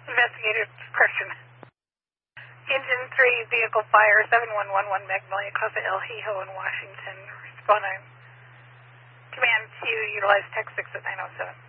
Investigator question. Engine 3, vehicle fire, 7111 Magnolia, Casa El Hijo in Washington. Respond on command to utilize Tech 6 at 907.